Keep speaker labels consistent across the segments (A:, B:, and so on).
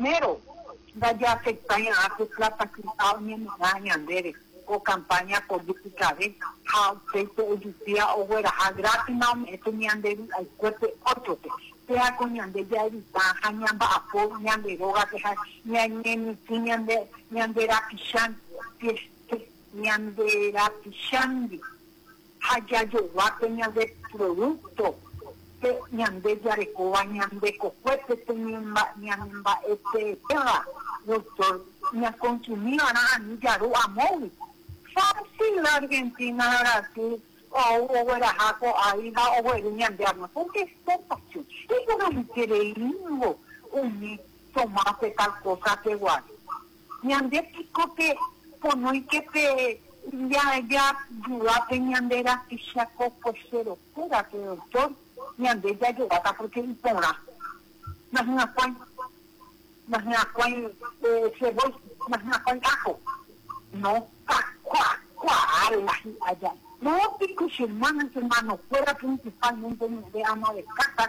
A: primero, vaya a afectar a que plata que está ni dañandere o campaña política de Jauteito Oyupia o Gueraja gratis no me ñandere al cuerpo otro sea con ñande ya evita ñamba apo ñande roga que ñandera pishan ñandera pishandi hayayo guate ñande producto que ñande yarecoba ñande cocuete ñamba doctor ña consumía nada ni yaru amor fácil la Argentina Brasil o Guarajaco ahí va o Guarañandearnos porque es tentación eso no es increíble un tomate tal cosa que guay ñande pico que por no hay que te ya ayudate ñandera pichaco pues cero espérate doctor ñande ya ayudata porque impona imagina cuál cebolla imagina cuál ajo no allá no pico hermano fuera principalmente de ama de casa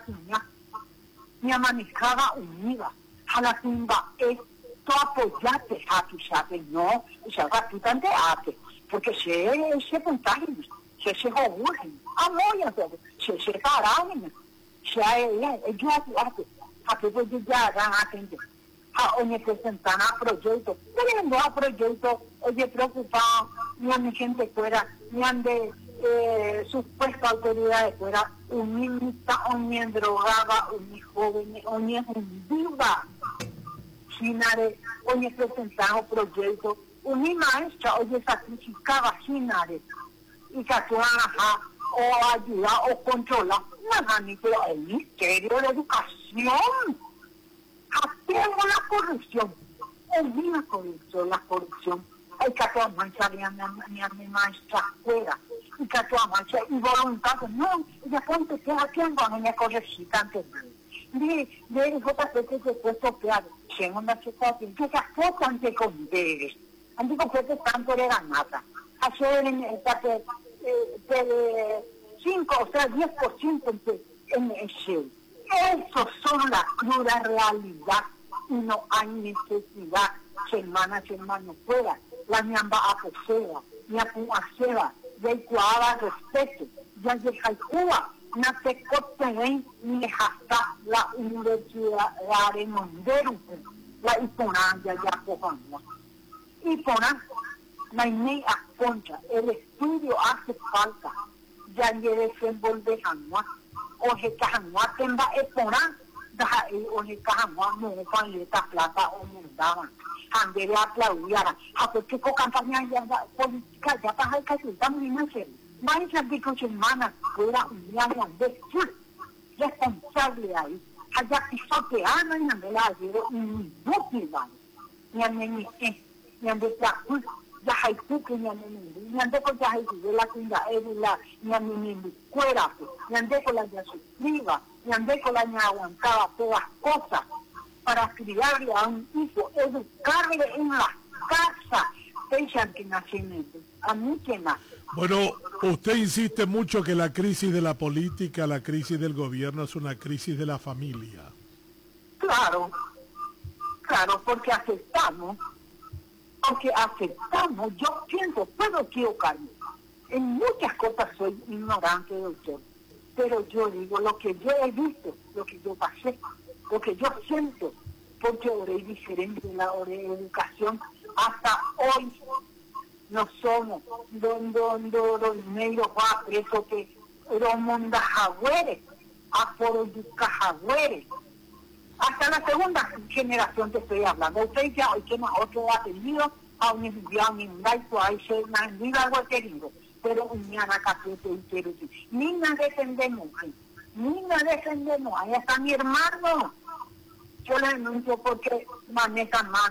A: mi manejaba unida a la tumba esto apoyate a tu sabe no se haga tu tante ate porque se contagio se joven amoya se pararon se yo a que voy ya a atender oye presentan a proyectos, pero a proyectos, oye preocupado, ni a mi gente fuera, ni a de supuestas autoridades fuera, un niño oye drogaba, un joven, oye viva, Sinare, oye presentado proyectos, un maestra, oye sacrificaba Sinare, y que o ayuda o controla, nada, ni pero el Ministerio de Educación. Hacemos la corrupción, olvida la corrupción, hay que toda mancha de mi maestra fuera, y que toda mancha, y voluntad, no, ya cuánto que haciendo a mi correcita antes de JP que se fue sopeado, según la chica, que se fue antes con debes, antes con que tanto de ganata, hacer en el parte de 5 o sea 10% en el cielo. Eso son la cruda realidad y no hay necesidad que hermano fuera la ñamba apoceda ni apuaceda ya iguala respeto ya deja Cuba no te corten ni hasta la universidad de Mondero la Iporán ya cojamos Iporán no hay ni a contra el estudio hace falta ya le desenvolve jamás oje cajanua temba Eporán da oje cajanua no panleta plata o mundaban andere aplaudiara a porque con campaña ya política ya para que estamos en ese más dicho semana fuera un año de responsable ahí allá pisoteando y ande la digo inútil ni ande ya hay que ni ande con ya hay de la tienda la ni cuera ni ande con la ya suscriba ni ande con la ya aguantaba todas cosas para criarle a un hijo educarle en la casa pensan que nacimiento a mí que más.
B: Bueno, usted insiste mucho que la crisis de la política, la crisis del gobierno es una crisis de la familia.
A: Claro, porque aceptamos, yo pienso, puedo equivocarme, en muchas cosas soy ignorante, doctor, pero yo digo lo que yo he visto, lo que yo pasé, lo que yo siento, porque ahora es diferente la educación, hasta hoy no somos los negros va preso que Romonda Jagüere, Aporoyuca Jagüere, hasta la segunda generación que estoy hablando. Usted ya hoy que más otro atendido a un enviado en Laico, ahí se me algo querido, pero mañana capete y quiero decir, ni nada defendemos ahí está mi hermano. Yo le denuncio porque manejan mal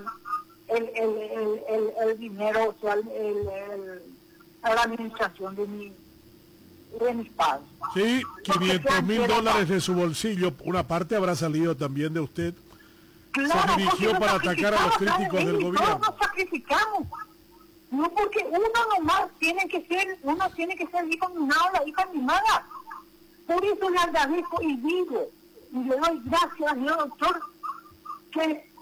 A: el dinero, o sea, la administración de mis padres.
B: Sí, $500,000 de su bolsillo, una parte habrá salido también de usted.
A: Claro,
B: se dirigió para atacar a los críticos del gobierno.
A: Todos nos sacrificamos. No porque uno tiene que ser hijo mimado, la hija mimada. Por eso le agradezco y digo, y le doy gracias al doctor, que